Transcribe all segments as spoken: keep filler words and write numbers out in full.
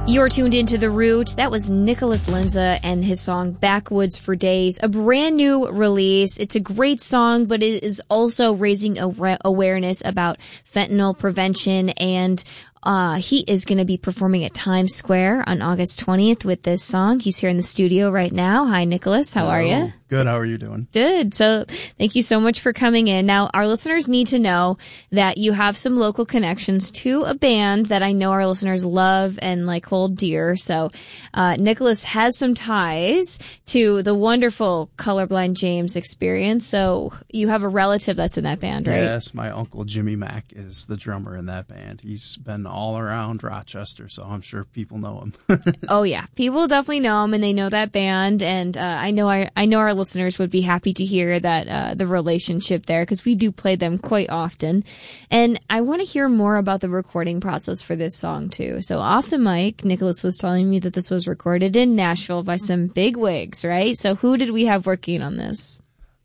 You're tuned into The Root. That was Nicholas Linza and his song Backwoods for Days, a brand new release. It's a great song, but it is also raising a- awareness about fentanyl prevention, and uh, he is going to be performing at Times Square on August twentieth with this song. He's here in the studio right now. Hi, Nicholas. How Hello. are you? Good. How are you doing? Good. So thank you so much for coming in. Now, our listeners need to know that you have some local connections to a band that I know our listeners love and like hold dear. So uh, Nicholas has some ties to the wonderful Colorblind James Experience. So you have a relative that's in that band, right? Yes, my uncle Jimmy Mack is the drummer in that band. He's been all around Rochester, so I'm sure people know him. Oh yeah, people definitely know him and they know that band. And uh, I know I I know our listeners would be happy to hear that uh, the relationship there, because we do play them quite often. And I want to hear more about the recording process for this song too. So off the mic, Nicholas was telling me that this was recorded in Nashville by some big wigs, right? So who did we have working on this?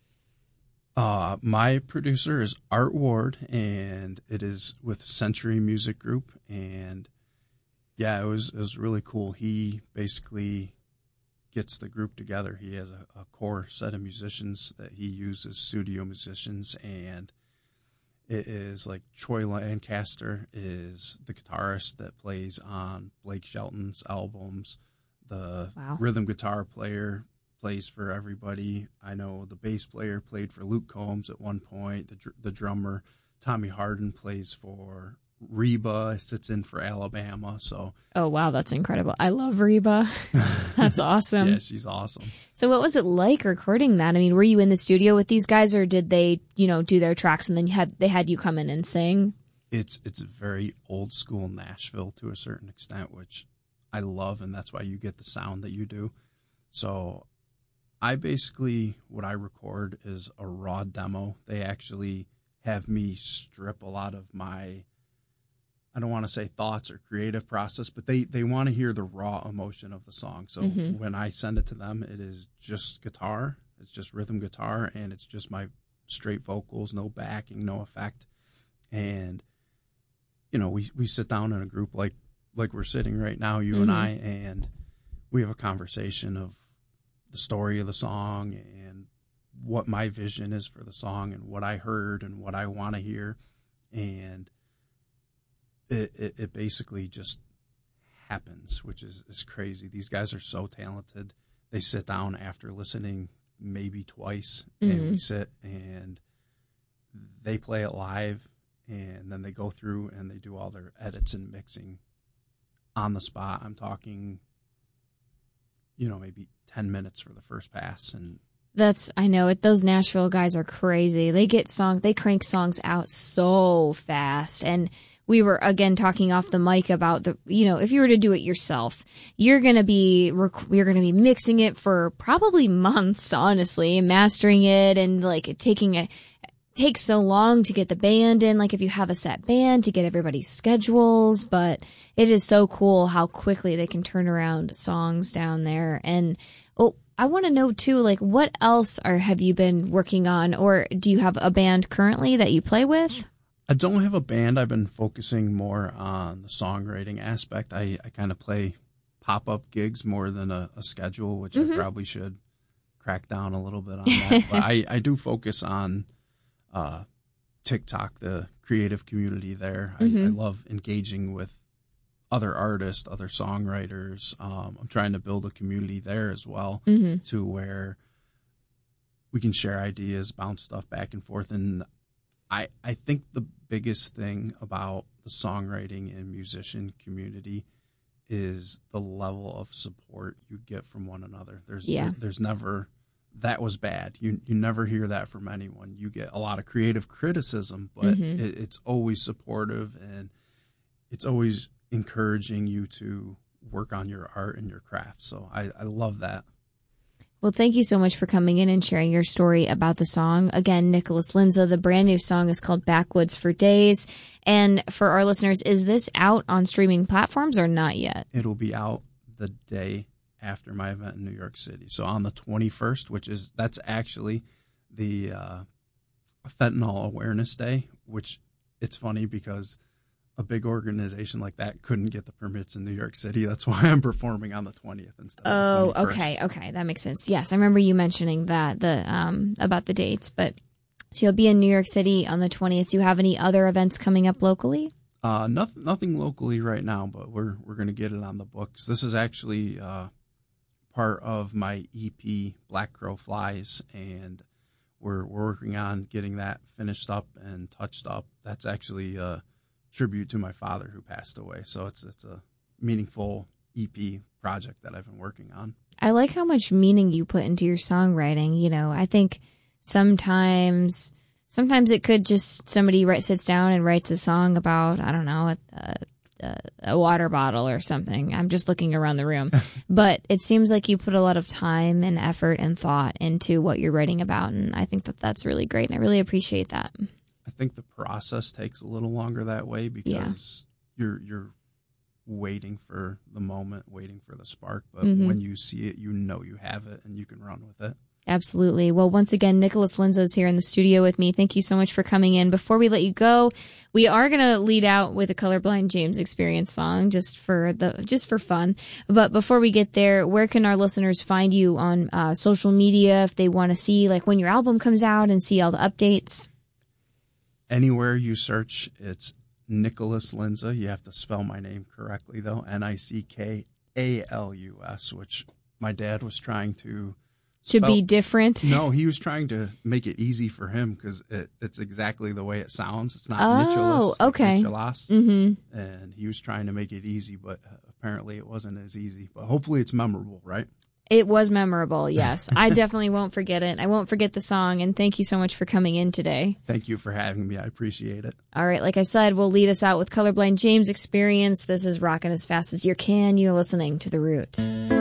Uh, my producer is Art Ward, and it is with Century Music Group. And yeah, it was it was really cool. He basically gets the group together. He has a, a core set of musicians that he uses, studio musicians, and it is like Troy Lancaster is the guitarist that plays on Blake Shelton's albums. The Wow. rhythm guitar player plays for everybody. I know the bass player played for Luke Combs at one point. The dr- the drummer, Tommy Harden, plays for Reba, sits in for Alabama. So Oh wow, that's incredible. I love Reba. That's awesome. yeah, she's awesome. So what was it like recording that? I mean, were you in the studio with these guys, or did they, you know, do their tracks and then you had they had you come in and sing? It's it's very old school Nashville to a certain extent, which I love, and that's why you get the sound that you do. So I basically, what I record is a raw demo. They actually have me strip a lot of my, I don't want to say thoughts or creative process, but they, they want to hear the raw emotion of the song. So Mm-hmm. when I send it to them, it is just guitar. It's just rhythm guitar, and it's just my straight vocals, no backing, no effect. And, you know, we, we sit down in a group like, like we're sitting right now, you Mm-hmm. and I, and we have a conversation of the story of the song and what my vision is for the song and what I heard and what I want to hear. And It, it, it basically just happens, which is, is crazy. These guys are so talented. They sit down after listening maybe twice, Mm-hmm. and we sit and they play it live, and then they go through and they do all their edits and mixing on the spot. I'm talking, you know, maybe ten minutes for the first pass. And That's, I know it. Those Nashville guys are crazy. They get songs, they crank songs out so fast. And we were again talking off the mic about the, you know, if you were to do it yourself, you're gonna be, rec- you're gonna be mixing it for probably months, honestly, and mastering it, and like it taking a. takes so long to get the band in, like if you have a set band, to get everybody's schedules. But it is so cool how quickly they can turn around songs down there. And oh, I want to know too, like what else are have you been working on, or do you have a band currently that you play with? I don't have a band. I've been focusing more on the songwriting aspect. I, I kind of play pop-up gigs more than a, a schedule, which Mm-hmm. I probably should crack down a little bit on that. But I, I do focus on uh, TikTok, the creative community there. I, Mm-hmm. I love engaging with other artists, other songwriters. Um, I'm trying to build a community there as well, Mm-hmm. to where we can share ideas, bounce stuff back and forth. And I, I think the biggest thing about the songwriting and musician community is the level of support you get from one another. There's Yeah. there, there's never that was bad. You you never hear that from anyone. You get a lot of creative criticism, but Mhm. it, it's always supportive, and it's always encouraging you to work on your art and your craft. So I, I love that. Well, thank you so much for coming in and sharing your story about the song. Again, Nicholas Linza, the brand new song is called Backwoods for Days. And for our listeners, is this out on streaming platforms or not yet? It'll be out the day after my event in New York City. So on the twenty-first, which is, that's actually the uh, Fentanyl Awareness Day, which it's funny because a big organization like that couldn't get the permits in New York City. That's why I'm performing on the twentieth instead of Oh, the twenty-first. okay, okay, that makes sense. Yes, I remember you mentioning that the um about the dates. But so you'll be in New York City on the twentieth. Do you have any other events coming up locally? Uh, nothing, nothing locally right now, but we're we're gonna get it on the books. This is actually uh, part of my E P, Black Crow Flies, and we're we're working on getting that finished up and touched up. That's actually a tribute to my father who passed away, so it's it's a meaningful E P project that I've been working on. I like how much meaning you put into your songwriting. You know, I think sometimes. Sometimes it could just somebody write, sits down and writes a song about, I don't know, a, a, a water bottle or something. I'm just looking around the room. But it seems like you put a lot of time and effort and thought into what you're writing about. And I think that that's really great. And I really appreciate that. I think the process takes a little longer that way because yeah. you're you're waiting for the moment, waiting for the spark. But mm-hmm. when you see it, you know you have it and you can run with it. Absolutely. Well, once again, Nicholas Linza is here in the studio with me. Thank you so much for coming in. Before we let you go, we are going to lead out with a Colorblind James Experience song just for the just for fun. But before we get there, where can our listeners find you on uh, social media if they want to see like when your album comes out and see all the updates? Anywhere you search, it's Nicholas Linza. You have to spell my name correctly, though. N I C K A L U S, which my dad was trying to... To Spell, be different? No, he was trying to make it easy for him because it, it's exactly the way it sounds. It's not oh, Nicholas. Okay. Nicholas. Mm-hmm. And he was trying to make it easy, but apparently it wasn't as easy. But hopefully it's memorable, right? It was memorable, yes. I definitely won't forget it. I won't forget the song, and thank you so much for coming in today. Thank you for having me. I appreciate it. All right, like I said, we'll lead us out with Colorblind James Experience. This is Rockin' as Fast as You Can. You're listening to The Root.